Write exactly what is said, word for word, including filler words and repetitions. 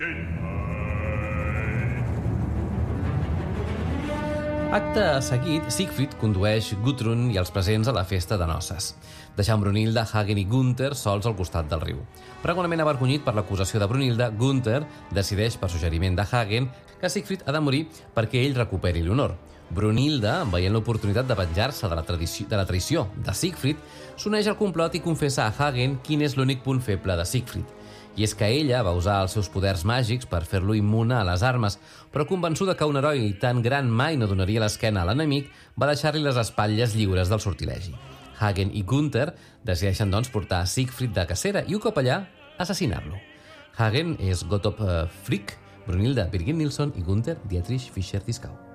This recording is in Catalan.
Acte seguit, Siegfried condueix Gudrun i els presents a la festa de noces, deixant Brunilda, Hagen i Gunther sols al costat del riu. Pregonament avergonyit per l'acusació de Brunilda, Gunther decideix, per suggeriment de Hagen, que Siegfried ha de morir perquè ell recuperi l'honor. Brunilda, veient l'oportunitat de venjar-se de, la tradició, de la traïció de Siegfried, s'uneix al complot i confessa a Hagen quin és l'únic punt feble de Siegfried. I és que ella va usar els seus poders màgics per fer-lo immune a les armes, però convençuda que un heroi tan gran mai no donaria l'esquena a l'enemic, va deixar-li les espatlles lliures del sortilegi. Hagen i Gunther decideixen doncs portar Siegfried de cacera i un cop allà, assassinar-lo. Hagen és Gottorp Frigg, Brunilda Birgit Nilsson i Gunther Dietrich Fischer-Dieskau.